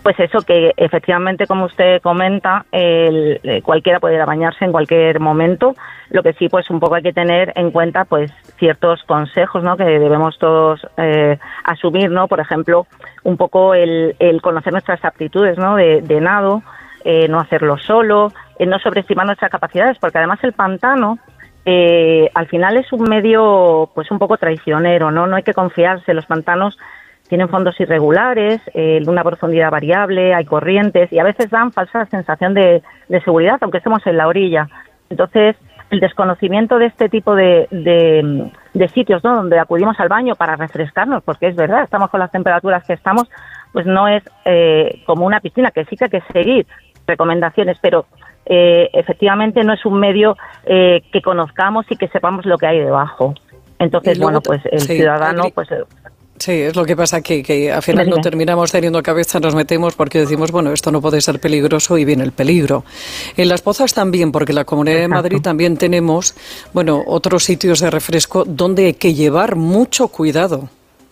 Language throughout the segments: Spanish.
Pues eso, que efectivamente, como usted comenta, cualquiera puede ir a bañarse en cualquier momento. Lo que sí, pues un poco hay que tener en cuenta, pues ciertos consejos, ¿no?, que debemos todos asumir, ¿no? Por ejemplo, un poco el conocer nuestras aptitudes, ¿no?, de nado, no hacerlo solo, no sobreestimar nuestras capacidades, porque además el pantano al final es un medio, pues un poco traicionero, ¿no? No hay que confiarse. Los pantanos tienen fondos irregulares, una profundidad variable, hay corrientes y a veces dan falsa sensación de seguridad, aunque estemos en la orilla. Entonces, el desconocimiento de este tipo de sitios, ¿no?, donde acudimos al baño para refrescarnos, porque es verdad, estamos con las temperaturas que estamos, pues no es como una piscina, que sí que hay que seguir recomendaciones, pero efectivamente no es un medio que conozcamos y que sepamos lo que hay debajo. Entonces, luego, bueno, pues el ciudadano, pues... Sí, es lo que pasa, que al final no terminamos teniendo cabeza, nos metemos porque decimos, bueno, esto no puede ser peligroso y viene el peligro. En Las Pozas también, porque en la Comunidad de Madrid también tenemos, bueno, otros sitios de refresco donde hay que llevar mucho cuidado.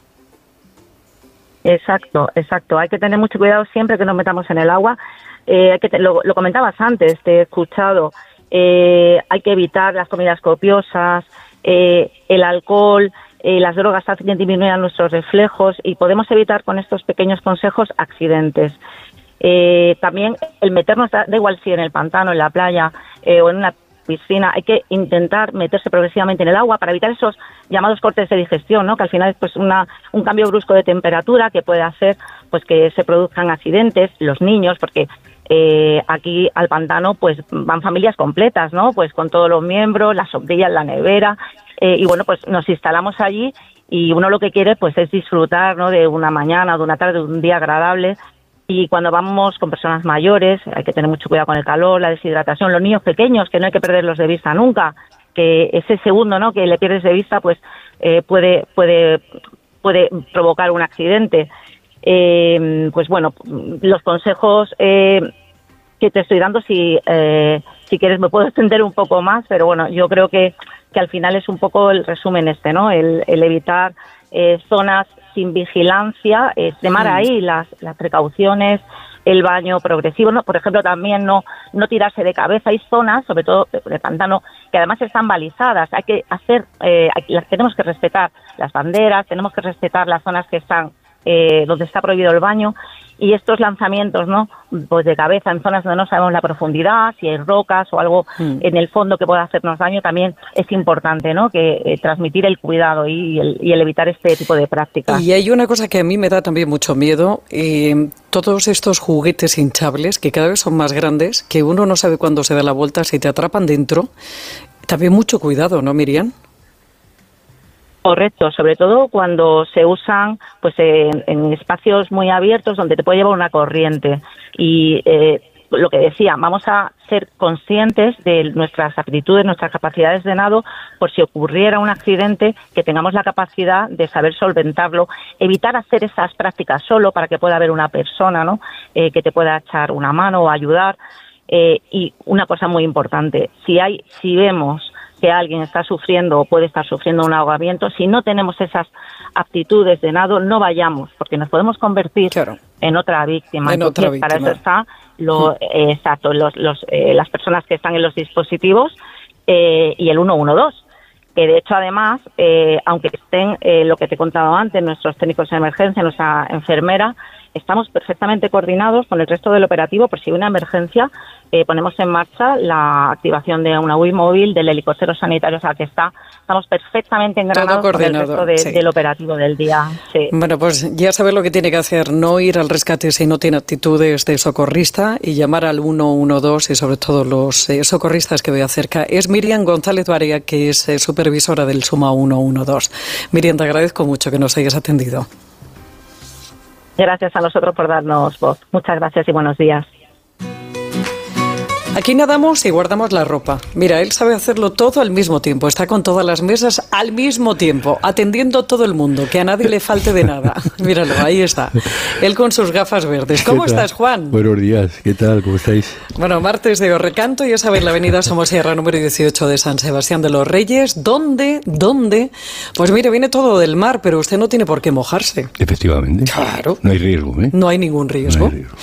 Exacto. Hay que tener mucho cuidado siempre que nos metamos en el agua. Lo comentabas antes, te he escuchado, hay que evitar las comidas copiosas, el alcohol, las drogas hacen que disminuyan nuestros reflejos y podemos evitar con estos pequeños consejos accidentes. También el meternos, da igual si en el pantano, en la playa o en una piscina, hay que intentar meterse progresivamente en el agua para evitar esos llamados cortes de digestión, ¿no?, que al final es pues un cambio brusco de temperatura que puede hacer pues que se produzcan accidentes. Los niños, porque aquí al pantano pues van familias completas, ¿no?, pues con todos los miembros, las sombrillas, la nevera, y bueno, pues nos instalamos allí y uno lo que quiere pues es disfrutar, ¿no?, de una mañana, de una tarde, de un día agradable. Y cuando vamos con personas mayores hay que tener mucho cuidado con el calor, la deshidratación, los niños pequeños, que no hay que perderlos de vista nunca, que ese segundo, ¿no?, que le pierdes de vista pues puede provocar un accidente. Pues bueno, los consejos que te estoy dando, si quieres me puedo extender un poco más, pero bueno, yo creo que al final es un poco el resumen ¿no?, el evitar zonas sin vigilancia, extremar ahí las precauciones, el baño progresivo, ¿no? Por ejemplo, también no tirarse de cabeza. Hay zonas, sobre todo de pantano, que además están balizadas. Hay que tenemos que respetar las banderas, tenemos que respetar las zonas que están donde está prohibido el baño, y estos lanzamientos, ¿no?, pues de cabeza en zonas donde no sabemos la profundidad, si hay rocas o algo en el fondo que pueda hacernos daño, también es importante, ¿no?, que transmitir el cuidado y el evitar este tipo de prácticas. Y hay una cosa que a mí me da también mucho miedo, todos estos juguetes hinchables que cada vez son más grandes, que uno no sabe cuándo se da la vuelta, si te atrapan dentro. También mucho cuidado, ¿no, Miriam? Correcto, sobre todo cuando se usan pues en espacios muy abiertos donde te puede llevar una corriente. Y lo que decía, vamos a ser conscientes de nuestras aptitudes, nuestras capacidades de nado, por si ocurriera un accidente, que tengamos la capacidad de saber solventarlo, evitar hacer esas prácticas solo para que pueda haber una persona, ¿no?, que te pueda echar una mano o ayudar. Y una cosa muy importante, si vemos que alguien está sufriendo o puede estar sufriendo un ahogamiento, si no tenemos esas aptitudes de nado, no vayamos, porque nos podemos convertir en otra víctima. Entonces, para eso está las personas que están en los dispositivos y el 112, que de hecho además, aunque estén lo que te he contado antes, nuestros técnicos de emergencia, nuestra enfermera, estamos perfectamente coordinados con el resto del operativo. Por si hay una emergencia, ponemos en marcha la activación de una UI móvil, del helicóptero sanitario, o sea que estamos perfectamente engranados con el resto del operativo del día. Sí. Bueno, pues ya sabes lo que tiene que hacer, no ir al rescate si no tiene actitudes de socorrista y llamar al 112 y sobre todo los socorristas que vea cerca. Es Miriam González Barea, que es supervisora del SUMA 112. Miriam, te agradezco mucho que nos hayas atendido. Gracias a nosotros por darnos voz. Muchas gracias y buenos días. Aquí nadamos y guardamos la ropa. Mira, él sabe hacerlo todo al mismo tiempo. Está con todas las mesas al mismo tiempo, atendiendo a todo el mundo, que a nadie le falte de nada. Míralo, ahí está. Él con sus gafas verdes. ¿Cómo estás, Juan? Buenos días, ¿qué tal? ¿Cómo estáis? Bueno, martes de Recanto, ya sabéis, la avenida Somosierra número 18 de San Sebastián de los Reyes. ¿Dónde? Pues mire, viene todo del mar, pero usted no tiene por qué mojarse. Efectivamente. Claro. No hay riesgo, ¿eh? No hay ningún riesgo. No hay riesgo.